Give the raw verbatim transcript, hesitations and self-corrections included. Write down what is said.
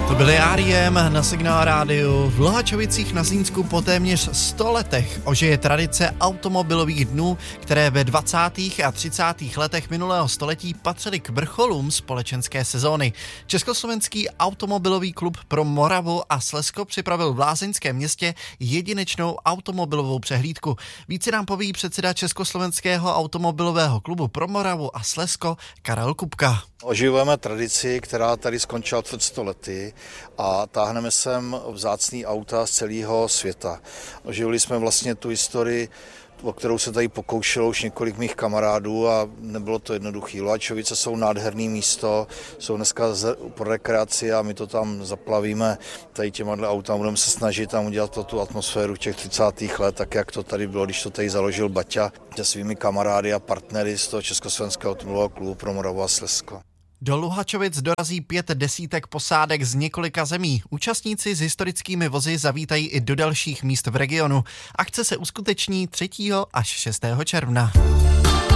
To byly R E M na Signál rádiu. V Luhačovicích na Zlínsku po téměř sto letech ožije tradice automobilových dnů, které ve dvacátých a třicátých letech minulého století patřily k vrcholům společenské sezóny. Československý automobilový klub pro Moravu a Slezsko připravil v lázeňském městě jedinečnou automobilovou přehlídku. Více nám poví předseda Československého automobilového klubu pro Moravu a Slezsko Karel Kupka. Oživujeme tradici, která tady skončila před sto lety a táhneme sem vzácný auta z celého světa. Oživili jsme vlastně tu historii, o kterou se tady pokoušelo už několik mých kamarádů a nebylo to jednoduché. Luhačovice jsou nádherné místo, jsou dneska pro rekreaci a my to tam zaplavíme tady těma autama. Budeme se snažit tam udělat to, tu atmosféru těch třicátých let, tak jak to tady bylo, když to tady založil Baťa se svými kamarády a partnery z toho Československého automobilového klubu pro Moravu a Slezsko. Do Luhačovic dorazí pět desítek posádek z několika zemí. Účastníci s historickými vozy zavítají i do dalších míst v regionu. Akce se uskuteční třetího až šestého června.